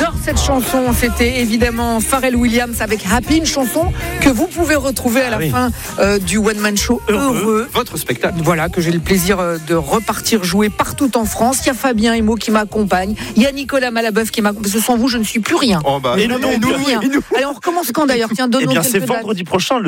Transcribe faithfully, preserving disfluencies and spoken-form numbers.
Alors cette chanson, c'était évidemment Pharrell Williams avec Happy, une chanson que vous pouvez retrouver à la ah oui. fin euh, du One Man Show Heureux. Heureux. Votre spectacle. Voilà, que j'ai le plaisir de repartir jouer partout en France. Il y a Fabien Emo qui m'accompagne, il y a Nicolas Malabeuf qui m'accompagne. Sans vous, je ne suis plus rien. Oh bah, et nous, non, et nous, rien. et nous. Allez, on recommence quand d'ailleurs? Tiens, donne-nous Eh bien, quelques c'est dates. vendredi prochain. Le